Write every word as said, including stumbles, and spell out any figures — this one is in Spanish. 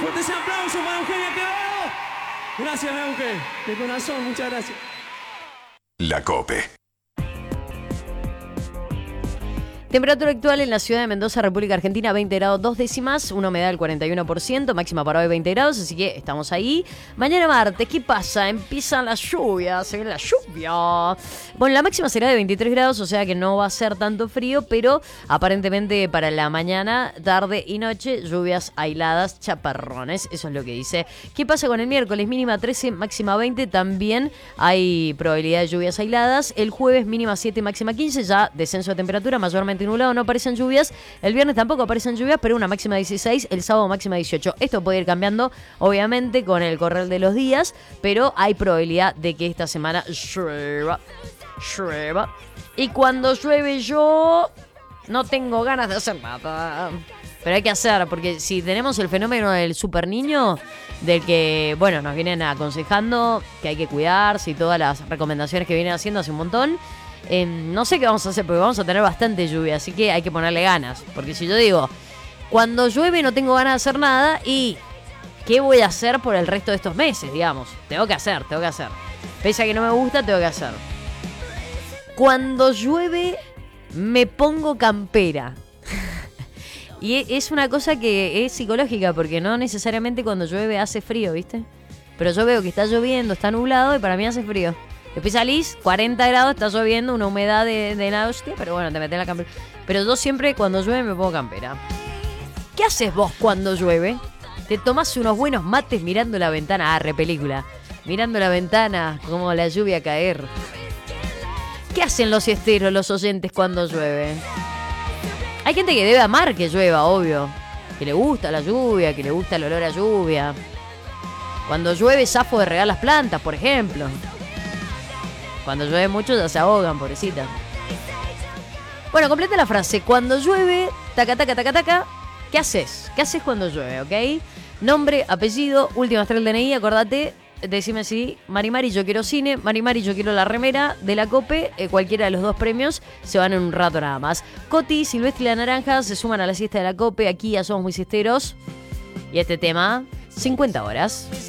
fuerte ese aplauso para Eugenia Quevedo. Gracias, Euge. De corazón, muchas gracias. La COPE. Temperatura actual en la ciudad de Mendoza, República Argentina, veinte grados dos décimas, una humedad del cuarenta y uno por ciento, máxima para hoy veinte grados, así que estamos ahí. Mañana martes, ¿qué pasa? Empiezan las lluvias, se viene la lluvia. Bueno, la máxima será de veintitrés grados, o sea que no va a ser tanto frío, pero aparentemente para la mañana, tarde y noche, lluvias aisladas, chaparrones, eso es lo que dice. ¿Qué pasa con el miércoles? Mínima trece, máxima veinte, también hay probabilidad de lluvias aisladas. El jueves mínima siete, máxima quince, ya descenso de temperatura, mayormente nublado, no aparecen lluvias. El viernes tampoco aparecen lluvias, pero una máxima de dieciséis, el sábado máxima de dieciocho. Esto puede ir cambiando, obviamente, con el correr de los días, pero hay probabilidad de que esta semana llueva, llueva. Y cuando llueve yo no tengo ganas de hacer nada. Pero hay que hacer, porque si tenemos el fenómeno del super niño, del que, bueno, nos vienen aconsejando que hay que cuidarse y todas las recomendaciones que vienen haciendo hace un montón, Eh, no sé qué vamos a hacer porque vamos a tener bastante lluvia, así que hay que ponerle ganas. Porque si yo digo, cuando llueve no tengo ganas de hacer nada, ¿y qué voy a hacer por el resto de estos meses, digamos? Tengo que hacer, tengo que hacer. Pese a que no me gusta, tengo que hacer. Cuando llueve me pongo campera. Y es una cosa que es psicológica, porque no necesariamente cuando llueve hace frío, ¿viste? Pero yo veo que está lloviendo, está nublado y para mí hace frío. Después salís, cuarenta grados, está lloviendo, una humedad de, de la hostia, pero bueno, te metés la campera. Pero yo siempre cuando llueve me pongo campera. ¿Qué haces vos cuando llueve? Te tomás unos buenos mates mirando la ventana. Ah, re película. Mirando la ventana, como la lluvia caer. ¿Qué hacen los siesteros, los oyentes, cuando llueve? Hay gente que debe amar que llueva, obvio. Que le gusta la lluvia, que le gusta el olor a lluvia. Cuando llueve, zafo de regar las plantas, por ejemplo. Cuando llueve mucho ya se ahogan, pobrecita. Bueno, completa la frase. Cuando llueve, taca, taca, taca, taca. ¿Qué haces? ¿Qué haces cuando llueve, ok? Nombre, apellido, últimas tres del D N I, acordate. Decime si Marimari, yo quiero cine. Marimari, yo quiero la remera de la COPE. Eh, cualquiera de los dos premios se van en un rato nada más. Coti, Silvestre y la Naranja se suman a la siesta de la COPE. Aquí ya somos muy siesteros. Y este tema, cincuenta horas.